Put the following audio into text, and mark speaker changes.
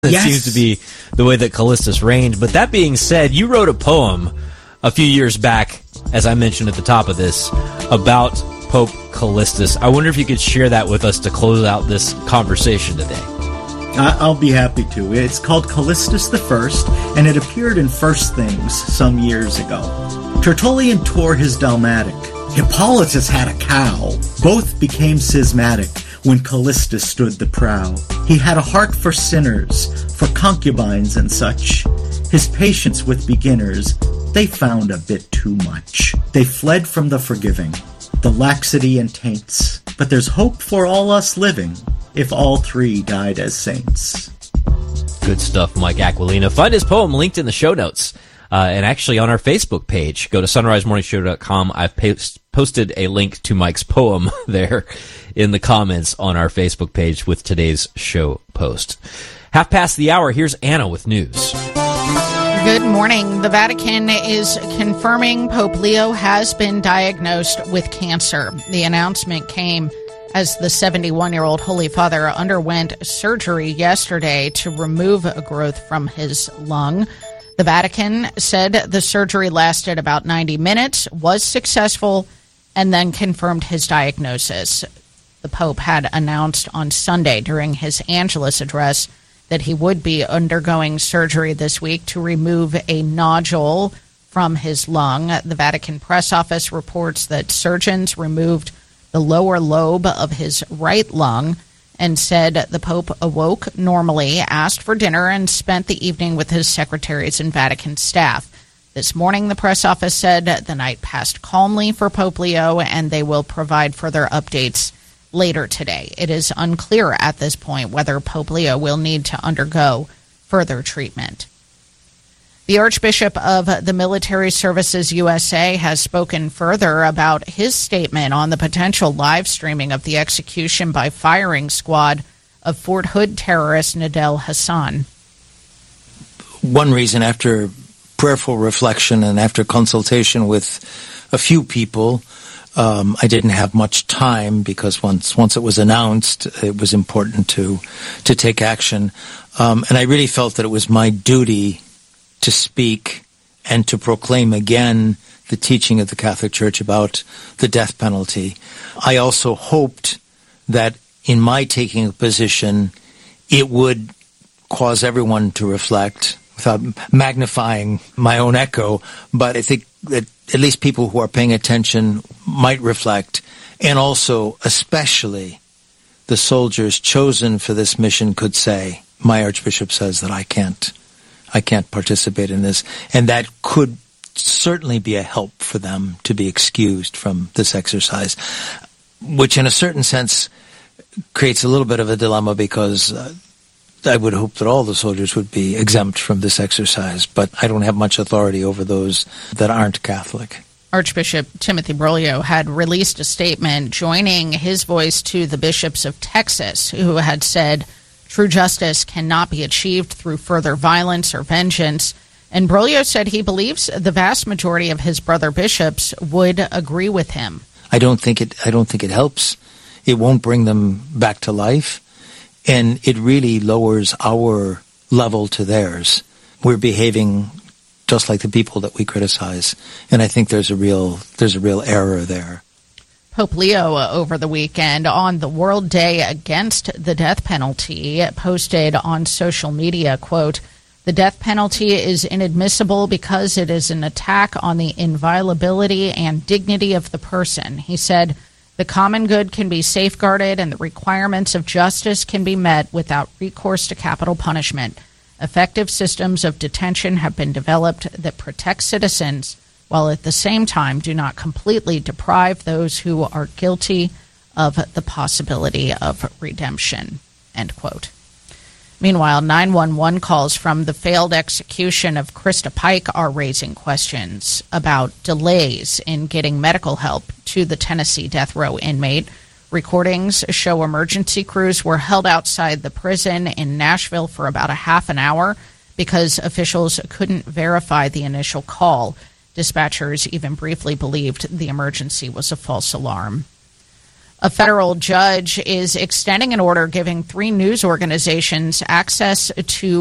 Speaker 1: It seems to be the way that Callistus reigned. But that being said, you wrote a poem a few years back, as I mentioned at the top of this, about Pope Callistus. I wonder if you could share that with us to close out this conversation today.
Speaker 2: I'll be happy to. It's called Callistus I, and it appeared in First Things some years ago. Tertullian tore his dalmatic. Hippolytus had a cow. Both became schismatic when Callistus stood the prow. He had a heart for sinners, for concubines and such. His patience with beginners, they found a bit too much. They fled from the forgiving, the laxity and taints. But there's hope for all us living, if all three died as saints.
Speaker 1: Good stuff, Mike Aquilina. Find his poem linked in the show notes. And actually on our Facebook page, go to sunrisemorningshow.com. I've posted a link to Mike's poem there in the comments on our Facebook page with today's show post. 1:30. Here's Anna with news.
Speaker 3: Good morning. The Vatican is confirming Pope Leo has been diagnosed with cancer. The announcement came as the 71-year-old Holy Father underwent surgery yesterday to remove a growth from his lung. The Vatican said the surgery lasted about 90 minutes, was successful, and then confirmed his diagnosis. The Pope had announced on Sunday during his Angelus address that he would be undergoing surgery this week to remove a nodule from his lung. The Vatican press office reports that surgeons removed the lower lobe of his right lung and said the Pope awoke normally, asked for dinner, and spent the evening with his secretaries and Vatican staff. This morning, the press office said the night passed calmly for Pope Leo, and they will provide further updates later today. It is unclear at this point whether Pope Leo will need to undergo further treatment. The Archbishop of the Military Services USA has spoken further about his statement on the potential live streaming of the execution by firing squad of Fort Hood terrorist Nadel Hassan.
Speaker 4: One reason, after prayerful reflection and after consultation with a few people, I didn't have much time because once it was announced, it was important to take action. And I really felt that it was my duty to speak and to proclaim again the teaching of the Catholic Church about the death penalty. I also hoped that in my taking a position, it would cause everyone to reflect without magnifying my own echo. But I think that at least people who are paying attention might reflect, and also especially the soldiers chosen for this mission could say, my Archbishop says that I can't participate in this, and that could certainly be a help for them to be excused from this exercise, which in a certain sense creates a little bit of a dilemma because I would hope that all the soldiers would be exempt from this exercise, but I don't have much authority over those that aren't Catholic.
Speaker 3: Archbishop Timothy Broglio had released a statement joining his voice to the bishops of Texas, who had said true justice cannot be achieved through further violence or vengeance. And Broglio said he believes the vast majority of his brother bishops would agree with him.
Speaker 4: I don't think it helps. It won't bring them back to life, and it really lowers our level to theirs. We're behaving just like the people that we criticize, and I think there's a real error there.
Speaker 3: Pope Leo, over the weekend on the World Day Against the Death Penalty, posted on social media, quote, "The death penalty is inadmissible because it is an attack on the inviolability and dignity of the person." He said, "The common good can be safeguarded and the requirements of justice can be met without recourse to capital punishment. Effective systems of detention have been developed that protect citizens while at the same time do not completely deprive those who are guilty of the possibility of redemption," end quote. Meanwhile, 911 calls from the failed execution of Krista Pike are raising questions about delays in getting medical help to the Tennessee death row inmate. Recordings show emergency crews were held outside the prison in Nashville for about a half an hour because officials couldn't verify the initial call. Dispatchers even briefly believed the emergency was a false alarm. A federal judge is extending an order giving 3 news organizations access to